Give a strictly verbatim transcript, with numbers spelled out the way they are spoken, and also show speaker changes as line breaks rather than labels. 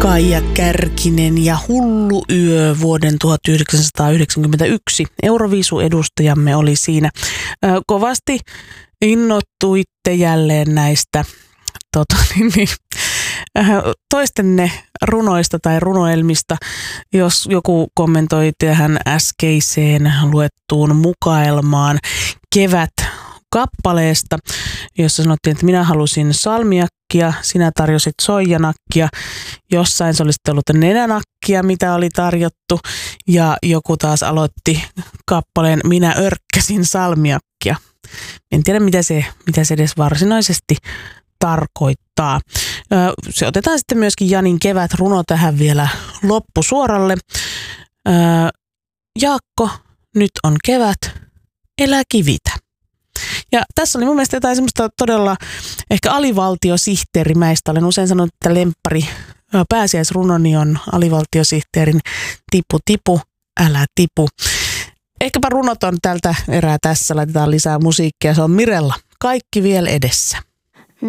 Kaija Kärkinen ja Hullu yö vuoden tuhatyhdeksänsataayhdeksänkymmentäyksi. Euroviisu-edustajamme oli siinä. Ö, kovasti innoittuitte jälleen näistä tota, niin, niin, toistenne runoista tai runoelmista. Jos joku kommentoi tähän äskeiseen luettuun mukaelmaan Kevät kappaleesta, jossa sanottiin, että minä halusin salmiakkia, sinä tarjosit soijanakkia, jossain se olisi ollut nenänakkia, mitä oli tarjottu, ja joku taas aloitti kappaleen minä örkkäsin salmiakkia. En tiedä, mitä se, mitä se edes varsinaisesti tarkoittaa. Se otetaan sitten myöskin Janin kevätruno tähän vielä loppusuoralle. Jaakko, nyt on kevät, elä kivitä. Ja tässä oli mun mielestä jotain semmoista todella ehkä alivaltiosihteerimäistä. Olen usein sanonut, että lemppari pääsiäisrunoni on alivaltiosihteerin tipu tipu, älä tipu. Ehkäpä runot on tältä erää tässä. Laitetaan lisää musiikkia. Se on Mirella. Kaikki vielä edessä.